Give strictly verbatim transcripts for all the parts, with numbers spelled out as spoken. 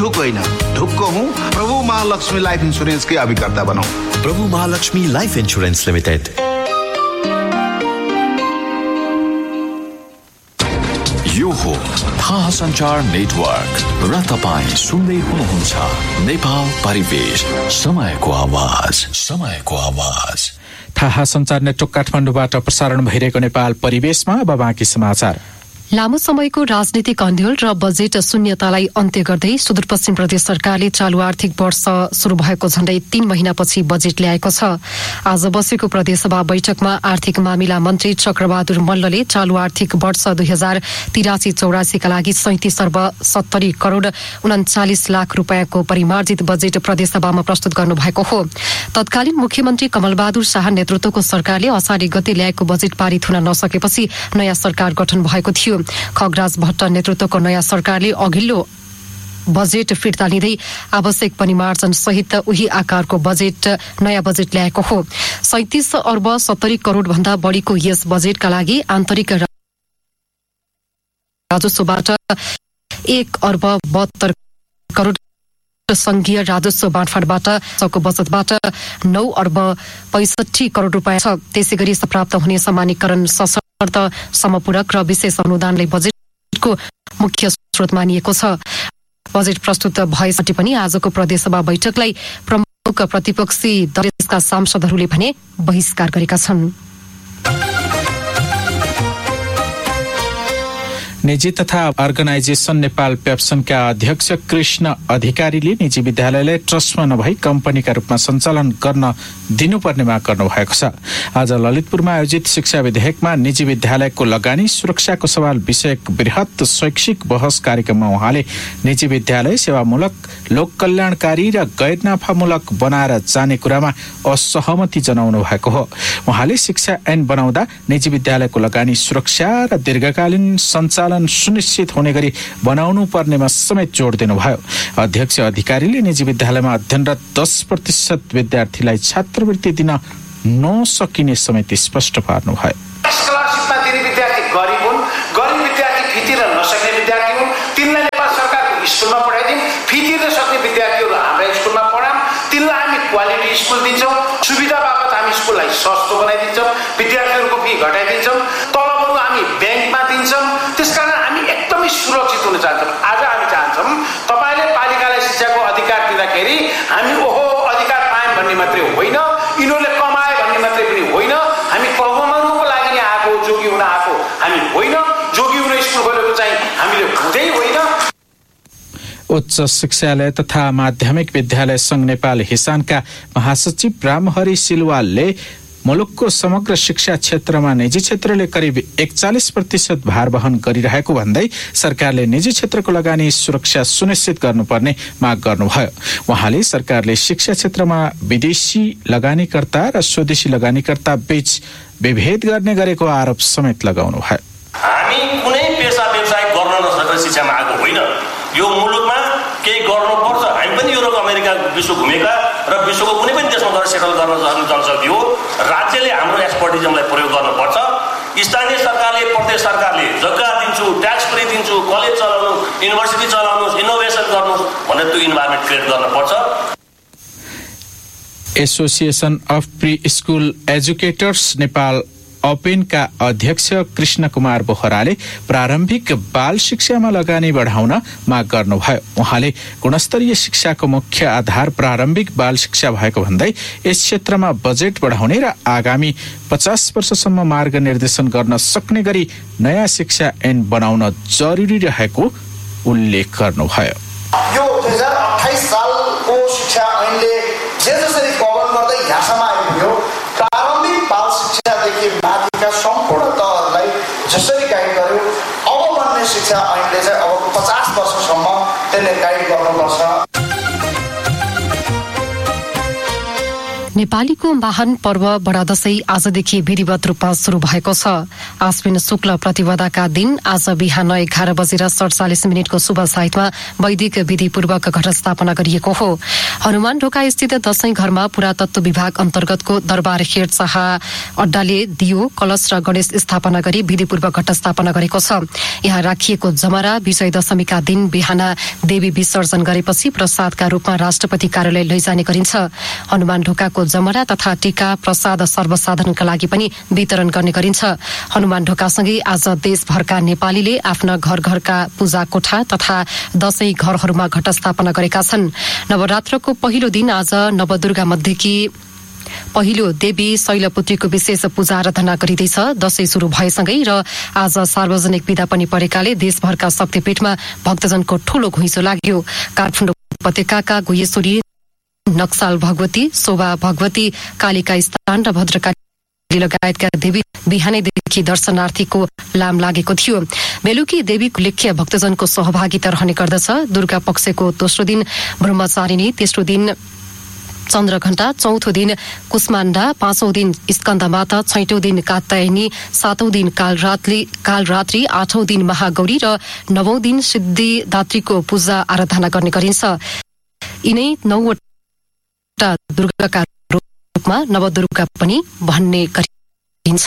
ढुक होइन, ढुक्क हूँ। प्रभु महालक्ष्मी लाइफ इन्स्योरेन्स के अभिकर्ता बनौ। प्रभु महालक्ष्मी लाइफ इन्स्योरेन्स लिमिटेड। यो हो थाहा सञ्चार नेटवर्क र तपाईं सुन्दै हुनुहुन्छ नेपाल परिवेश, समयको आवाज, समयको आवाज। थाहा सञ्चार नेटवर्क काठमाडौँबाट प्रसारण भइरहेको नेपाल परिवेशमा अब बाँकी समाचार। लामो समयको राजनीतिक अन्यल र बजेट शून्यतालाई अन्त्य गर्दै सुदूरपश्चिम प्रदेश सरकारले चालू आर्थिक वर्ष शुरू भएको झण्डै तीन महिनापछि बजेट ल्याएको छ। आज बसेको प्रदेशसभा बैठकमा आर्थिक मामिला मन्त्री चक्रबहादुर मल्लले चालू आर्थिक वर्ष दुई हजार तिरासी चौरासीका लागि सैतिस अर्ब सत्तरी करोड़ उन्चालिस लाख रुपियाँको परिमार्जित बजेट प्रदेशसभामा प्रस्तुत गर्नुभएको हो। तत्कालीन मुख्यमन्त्री कमलबहादुर शाह नेतृत्वको सरकारले असाढी गते ल्याएको बजेट पारित हुन नसकेपछि नयाँ सरकार गठन भएको थियो। खगराज भट्ट नेतृत्वको नयाँ सरकारले अघिल्लो बजेट फिर्ता लिँदै आवश्यक परिमार्जन सहित उही आकारको बजेट नयाँ बजेट ल्याएको हो। सैतिस अर्ब सत्तरी करोड़ भन्दा बढ़ीको यस बजेटका लागि आन्तरिक राजस्वबाट एक अर्ब बहत्तर करोड़, संघीय राजस्व बाँडफाँडबाट को बचतबाट नौ अर्ब पैंसठी करोड़ रुपियाँ छ। त्यसै गरी प्राप्त हुने समानीकरण सशर्त समपूरक र विशेष अनुदानले बजेटको मुख्य स्रोत मानिएको छ। बजेट प्रस्तुत भएपछि पनि आजको प्रदेशसभा बैठकलाई प्रमुख प्रतिपक्षी दलका सांसदहरूले भने बहिष्कार गरेका छन्। निजी तथा अर्गनाइजेशन नेपाल पेप्सनका अध्यक्ष कृष्ण अधिकारीले निजी विद्यालयलाई ट्रस्टमा नभई कम्पनीका रूपमा सञ्चालन गर्न दिनुपर्ने माग गर्नु भएको छ। आज ललितपुरमा आयोजित शिक्षा विधेयकमा निजी विद्यालयको लगानी सुरक्षाको सवाल विषयक बृहत शैक्षिक बहस कार्यक्रममा उहाँले निजी विद्यालय सेवामूलक, लोक कल्याणकारी र गैर नाफामूलक बनाएर जाने कुरामा असहमति जनाउनु भएको हो। उहाँले शिक्षा ऐन बनाउँदा निजी विद्यालयको लगानी सुरक्षा र दीर्घकालीन सञ्चालन सुनिश्चित हुने गरी बनाउनु पर्नेमा समेत जोड दिनुभयो। अध्यक्ष अधिकारीले निजी विद्यालयमा अध्ययनरत दस प्रतिशत विद्यार्थीलाई छात्रवृत्ति दिन नसकिने समेत स्पष्ट पार्नुभयो। स्कलरशिपमा दिने विद्यार्थी गरिब हुन्, गरिब विद्यार्थी फी तिर्न नसक्ने विद्यार्थी हुन्, तिनलाई नेपाल सरकारको स्कुलमा पढाइदिउँ। फी तिर्न सक्ने विद्यार्थीहरू हाम्रा स्कुलमा पढाऊँ, तिनलाई हामी क्वालिटी स्कुल दिन्छौँ। सुविधा बापत हामी स्कुललाई सस्तो बनाइदिन्छौँ, विद्यार्थीहरूको फी घटाइदिन्छौँ, तलबहरू हामी ब्याङ्कमा दिन्छौँ। त्यसकारण हामी एकदमै सुरक्षित हुन चाहन्छौँ। आज हामी चाहन्छौँ तपाईँले पालिकालाई शिक्षाको अधिकार दिँदाखेरि हामी ओहो अधिकार पायौँ भन्ने मात्रै होइन, यिनीहरूले कमाए भन्ने मात्रै पनि होइन। हामी कमाउनुको लागि नै आएको, जोगी हुन आएको हामी होइन। जोगी हुन स्कुल खोलेको चाहिँ हामीले हुँदै होइन। उच्च शिक्षालय तथा माध्यमिक विद्यालय संघ नेपाल हिसानका महासचिव रामहरि सिलवालले मुलुकको समग्र शिक्षा क्षेत्रमा निजी क्षेत्रले करिब एकचालिस प्रतिशत भार वहन गरिरहेको भन्दै सरकारले निजी क्षेत्रको लगानी सुरक्षा सुनिश्चित गर्नुपर्ने माग गर्नुभयो। उहाँले सरकारले शिक्षा क्षेत्रमा विदेशी लगानीकर्ता र स्वदेशी लगानीकर्ता बीच विभेद गर्ने गरेको आरोप समेत लगाउनुभयो। हामी कुनै पेसा व्यवसाय गर्न नसकेर शिक्षामा आएको होइन। यो मुलुकमा केही गर्नुपर्छ। हामी पनि युरोप अमेरिका विश्व घुमेका र विश्वको कुनै पनि देशमा गएर सेटल गर्न सक्यो। राज्यले हाम्रो एक्सपर्टिजमलाई प्रयोग गर्नुपर्छ। स्थानीय सरकारले, प्रदेश सरकारले जग्गा दिन्छु, ट्याक्स फ्री दिन्छु, कलेज चलाउनु, युनिभर्सिटी चलाउनु, इनोभेसन गर्नु भनेर त्यो इन्भाइरोमेन्ट क्रिएट गर्नुपर्छ। Association of pre school educators Nepal ओपेनका अध्यक्ष कृष्ण कुमार बोहराले प्रारम्भिक बाल शिक्षामा लगानी बढाउन माग गर्नुभयो। उहाँले गुणस्तरीय शिक्षाको मुख्य आधार प्रारम्भिक बाल शिक्षा भएको भन्दै यस क्षेत्रमा बजेट बढाउने र आगामी पचास वर्षसम्म मार्ग निर्देशन गर्न सक्ने गरी नयाँ शिक्षा ऐन बनाउन जरुरी रहेको उल्लेख गर्नुभयो। यो दुई हजार अट्ठाइस सालको शिक्षा ऐनले जे जसरी कभर गर्दै यहाँसम्म आइपुग्यो, प्रारम्भिक बाल शिक्षादेखि माथिका सम्पूर्ण तहहरूलाई जसरी गाइड गर्यो, अब बन्ने शिक्षा ऐनले चाहिँ अब पचास वर्षसम्म त्यसले गाइड गर्नुपर्छ। नेपालीको महान पर्व बडा दशैं आजदेखि विधिवत रूपमा शुरू भएको छ। आश्विन शुक्ल प्रतिपदाका दिन आज बिहान एघार बजेर सडचालिस मिनटको शुभ साइतमा वैदिक विधिपूर्वक घट स्थापना गरिएको हो। हनुमान ढोका स्थित दशैं घरमा पुरातत्व विभाग अन्तर्गतको दरबार हेरचाह अड्डाले दियो, कलश र गणेश स्थापना गरी विधिपूर्वक घट स्थापना गरेको छ। यहाँ राखिएको जमरा विजय दशमीका दिन बिहान देवी विसर्जन गरेपछि प्रसादका रूपमा राष्ट्रपति कार्यालय लैजाने गरिन्छ। हनुमान ढोकाको जमरा तथा टीका प्रसाद सर्वसाधारणका लागि पनि वितरण गर्ने गरिन्छ। हनुमान ढोकासँगै आज देशभरका नेपालीले आफ्ना घर घरका पूजा कोठा तथा दशैं घरहरूमा घट स्थापना गरेका छन्। नवरात्रको पहिलो दिन आज नवदुर्गा मध्येकी पहिलो देवी शैलपुत्रीको विशेष पूजा आराधना गरिँदैछ। दशैं शुरू भएसँगै र आज सार्वजनिक विदा पनि परेकाले देशभरका शक्तिपीठमा भक्तजनको ठूलो घुइँचो लाग्यो। काठमाडौँ उपत्यकाका गुह्येश्वरी, नक्साल भगवती, शोभा भगवती, कालिका स्थान र भद्रकाली लगायतका देवी बिहानैदेखि दर्शनार्थीको लाम लागेको थियो। बेलुकी देवीको लेख्य भक्तजनको सहभागिता रहने गर्दछ। दुर्गा पक्षको दोस्रो दिन ब्रह्मचारिणी, तेस्रो दिन चन्द्रघण्टा, चौथो दिन कुष्माण्डा, पाँचौं दिन स्कन्दमाता, छैटौं दिन कात्यायनी, सातौं दिन कालरात्रि कालरात्रि आठौं दिन महागौरी र नवौं दिन सिद्धिदात्रीको पूजा आराधना गर्ने गरिन्छ। यिनै नौवटा दुर्गाका रूपमा नवदुर्गा पनि भन्ने गरिन्छ।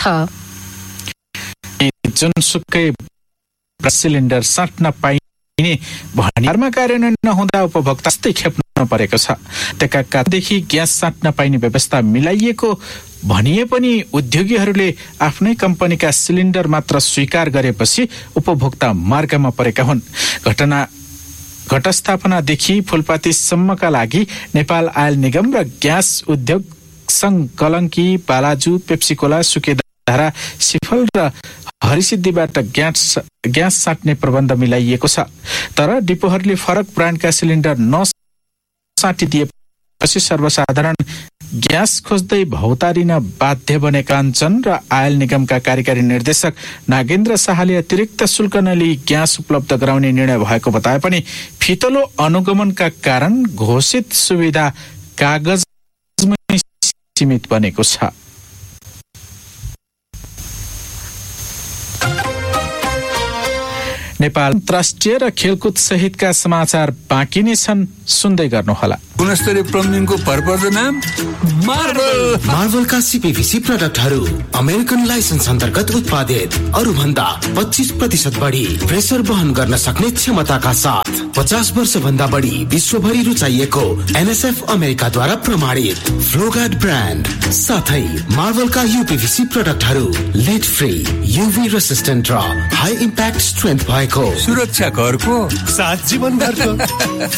जुनसुकै सिलिन्डर साट्न पाइने भनिरमा कार्यान्वयन नहुँदा उपभोक्ता जस्तै खेप्न परेको छ। त्यसकादेखि ग्यास साट्न पाइने व्यवस्था मिलाइएको भनिए पनि उद्योगीहरूले आफ्नै कम्पनीका सिलिन्डर मात्र स्वीकार गरेपछि उपभोक्ता मार्गमा परेका हुन्। घटना घटस्थापनादेखि फुलपातीसम्मका लागि नेपाल आयल निगम र ग्यास उद्योग संघ कलङ्की, बालाजु, पेप्सिकोला, सुकेधारा, सिफल र हरिसिद्धिबाट ग्यास ग्यास साट्ने प्रबन्ध मिलाइएको छ। तर डिपोहरूले फरक ब्रान्डका सिलिन्डर नसाटिदिएपछि सर्वसाधारण ग्यास खोज्दै भौतारिन बाध्य बनेका छन् र आयल निगमका कार्यकारी निर्देशक नागेन्द्र शाहले अतिरिक्त शुल्क नलिई ग्यास उपलब्ध गराउने निर्णय भएको बताए पनि फितलो अनुगमनका कारण घोषित सुविधा कागजमै सीमित बनेको छ। नेपाल अन्तर्राष्ट्रिय र खेलकुद सहितका समाचार बाँकी नै छन्, सुन्दै गर्नुहोला। गुणस्तरीय प्लम्बिङको भरपर्दो नाम मार्बल। मार्बलका सीपीभीसी प्रोडक्टहरू अमेरिकन लाइसेन्स अन्तर्गत उत्पादित, अरू भन्दा पच्चीस प्रतिशत बढी प्रेसर वहन गर्न सक्ने क्षमताका साथ पचास वर्ष भन्दा बढी विश्वभरि रुचाइएको एनएसएफ अमेरिकाद्वारा प्रमाणित फ्लोगार्ड ब्रान्ड साथै मार्बलका यूपीभीसी प्रोडक्टहरू लेड फ्री, यूभी रेसिस्टेन्ट र हाई इम्प्याक्ट स्ट्रेन्थ भएको सुरक्षा घरको साथ जीवन घरको